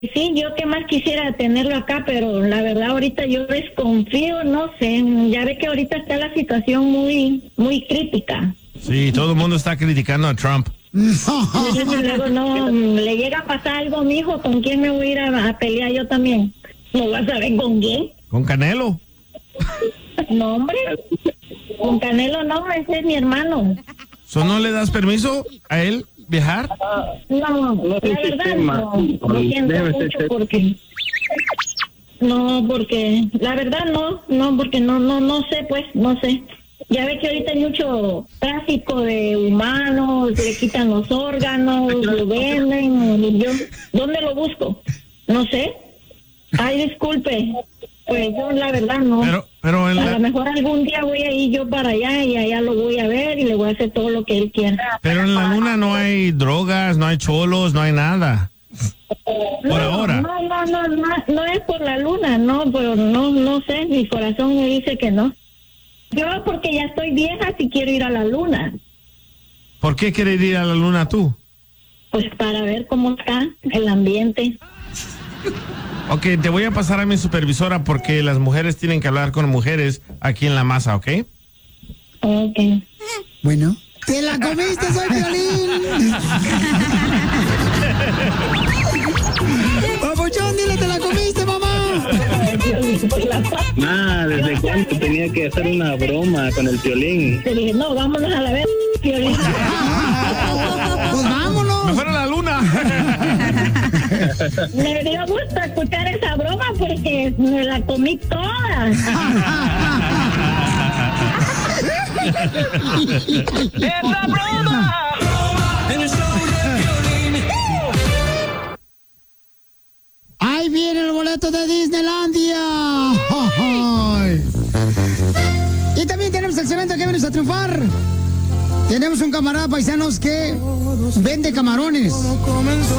Sí, yo que más quisiera tenerlo acá, pero la verdad ahorita yo desconfío, no sé, ya ve que ahorita está la situación muy crítica. Sí, todo el mundo está criticando a Trump. Y luego no, le llega a pasar algo a mi hijo, ¿con quién me voy a ir a pelear yo también? ¿No vas a ver con quién? Con Canelo. No, hombre, con Canelo no, ese es mi hermano. ¿No le das permiso a él viajar? No, la verdad no, lo siento mucho porque... No, porque la verdad no, porque no sé, pues, no sé. Ya ve que ahorita hay mucho tráfico de humanos, le quitan los órganos, lo venden, y yo, ¿dónde lo busco? No sé. Ay, disculpe, pues yo la verdad no. Pero a lo mejor algún día voy a ir yo para allá y allá lo voy a ver y le voy a hacer todo lo que él quiera. Pero en la luna no hay drogas, no hay cholos, no hay nada. Por ahora. No es por la luna, no, pero no sé, mi corazón me dice que no. Yo porque ya estoy vieja si quiero ir a la luna. ¿Por qué quieres ir a la luna tú? Pues para ver cómo está el ambiente. Ok, te voy a pasar a mi supervisora porque las mujeres tienen que hablar con mujeres aquí en la masa, ¿ok? Ok. Bueno. ¡Te la comiste, soy Piolín! ¡Papuchón, dile, te la comiste, mamá! ¿Desde cuándo tenía que hacer una broma con el Piolín? Te dije, no, vámonos a la vez, Piolín. ¡Pues vámonos! ¡Mejor a la luna! Me dio gusto escuchar esa broma porque me la comí toda. ¡Es la broma! En el show de Piolín. ¡Ahí viene el boleto de Disneylandia! ¡Ay! Y también tenemos el segmento que vienes a triunfar. Tenemos un camarada paisanos que vende camarones.